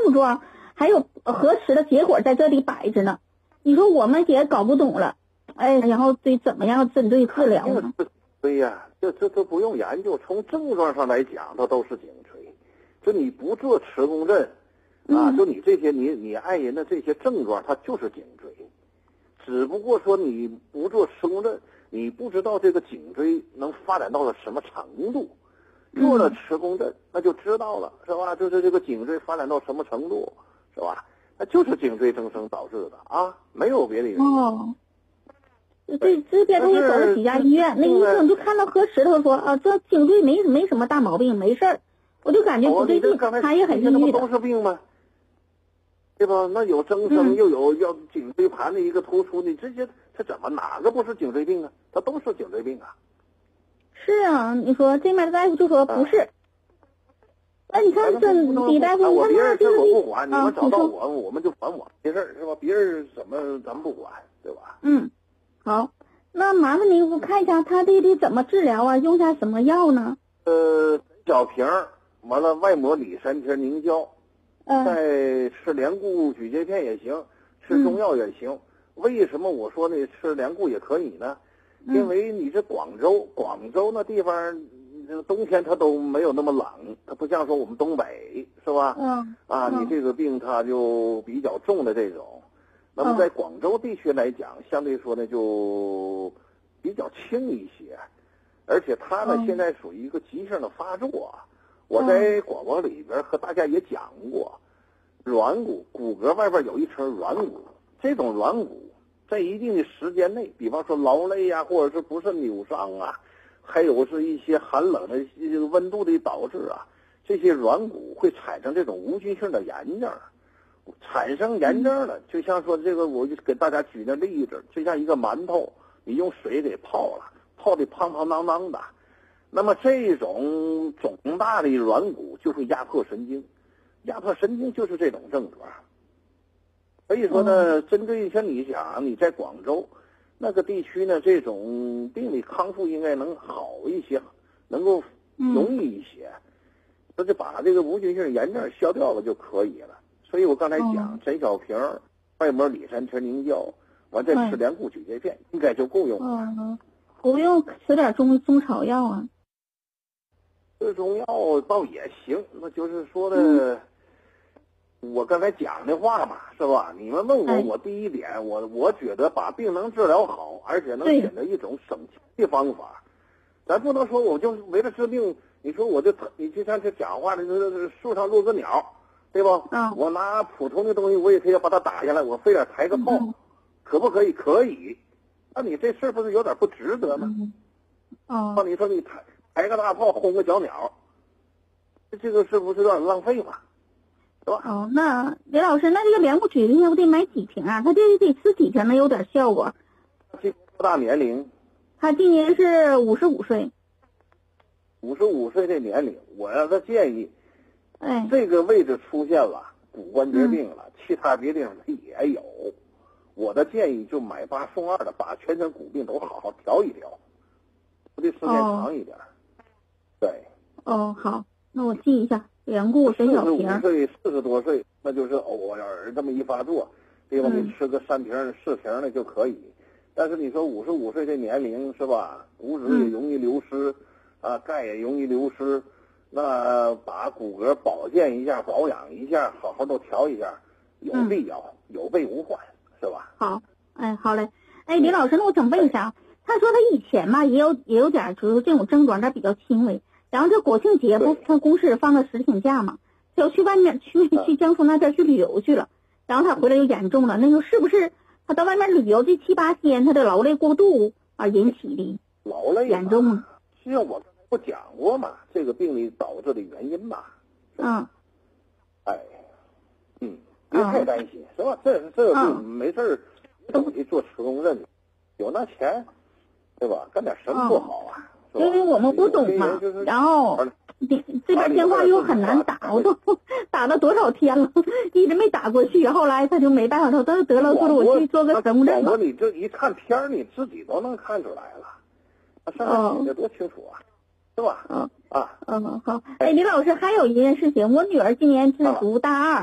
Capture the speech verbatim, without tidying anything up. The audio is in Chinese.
症状还有核实的结果在这里摆着呢，你说我们也搞不懂了，哎，然后对怎么样针对治疗呢？ 对呀，这这都不用研究，从症状上来讲，它都是颈椎。就你不做磁共振，啊，就你这些你你爱人的这些症状，它就是颈椎。只不过说你不做磁共振，你不知道这个颈椎能发展到了什么程度。做了磁共振，那就知道了，是吧？就是这个颈椎发展到什么程度，是吧？那就是颈椎增生导致的啊，没有别的原因。 哦，这这边他也走了几家医院，那医生就看到核实，他说啊，这颈椎没没什么大毛病，没事儿。我就感觉不对劲，他也很抑郁的。 都是病吗？对吧？那有增生，又有要颈椎盘的一个突出，你这些这怎么哪个不是颈椎病啊？它都是颈椎病啊。 是啊，你说这边的大夫就说不是。那你看这李大夫， 我别人事我不管， 啊、 你们找到我，我们就管我这事儿是吧？别人怎么咱不管，对吧？ 嗯，好，那麻烦您给我看一下他这得怎么治疗啊？用下什么药呢？ 呃，小瓶儿。完了，外抹里三片凝胶， 嗯， 再吃连固咀嚼片也行，吃中药也行。嗯、为什么我说呢？吃连固也可以呢？ 嗯、 因为你这广州，广州那地方，冬天它都没有那么冷，它不像说我们东北是吧？ 嗯， 啊， 嗯、 你这个病它就比较重的这种。那么在广州地区来讲，相对说呢就比较轻一些，而且它呢、嗯、现在属于一个急性的发作。我在广播里边和大家也讲过，软骨骨骼外边有一层软骨，这种软骨在一定的时间内，比方说劳累呀、啊，或者是不慎扭伤啊，还有是一些寒冷的这个温度的导致啊，这些软骨会产生这种无菌性的炎症，产生炎症了，就像说这个，我就给大家举个例子，就像一个馒头，你用水给泡了，泡的胖胖当当的。那么这种肿大的软骨就会压迫神经，压迫神经就是这种症状。所以说呢，嗯、针对像你讲你在广州那个地区呢，这种病理康复应该能好一些，能够容易一些，那、嗯、就把这个无菌性炎症消掉了就可以了。所以我刚才讲，砧小瓶外抹里三圈凝胶，完再吃连固咀嚼片，应该就够用了。 嗯，不用吃点中中草药啊。 这中药倒也行，那就是说的，嗯、我刚才讲的话嘛，是吧？你们问我，哎、我第一点，我我觉得把病能治疗好，而且能选择一种省钱的方法。咱不能说我就为了治病，你说我就你就像这讲话的，这树上落个鸟，对吧？ 嗯、 我拿普通的东西，我也可以把它打下来，我非得抬个炮，嗯、可不可以？可以。那你这事儿不是有点不值得吗？ 嗯、哦， 那你说你抬。抬个大炮轰个小鸟，这个是不是有点浪费嘛？是吧？ 哦，那李老师，那这个连固咀嚼片我得买几瓶啊？他这得吃几瓶能有点效果？ 这多大年龄？ 他今年是五十五岁。 五十五岁的年龄，我让他建议， 哎， 这个位置出现了骨关节病了，嗯、其他别地方也有。我的建议就买八送二的，把全身骨病都好好调一调，不得时间长一点。哦对， 哦，好，那我记一下，连固砧小瓶。 四十五岁、四十多岁，那就是偶尔这么一发作，对吧？你吃个三瓶、四瓶的就可以。但是你说五十五岁这年龄是吧？骨质也容易流失，嗯、啊，钙也容易流失，那把骨骼保健一下、保养一下，好好都调一下，有必要，嗯、有备无患，是吧？ 好，哎，好嘞，哎，李老师，那我想问一下。他说他以前吧也有也有点就是这种症状，但比较轻微。然后这国庆节不，他公司放个十天假嘛，就去外面去去江苏那边去旅游去了。然后他回来就严重了，那个是不是他到外面旅游这七八天，他的劳累过度而引起的？ 劳累严重吗？ 实际上我不讲过嘛，这个病理导致的原因嘛。 嗯。 哎，嗯，别太担心，是吧？这这个病没事儿，都得做磁共振，有那钱。对吧？干点什么不好啊？ 哦、因为我们不懂嘛，然后这边电话又很难打，我都打了多少天了，一直没打过去。后来他就没办法，他都得了，说了我去做个磁共振吧。 我你这一看片儿，你自己都能看出来了，那上面写的多清楚啊，是吧？ 嗯啊， 嗯好。哎，李老师，还有一件事情，我女儿今年是读大二。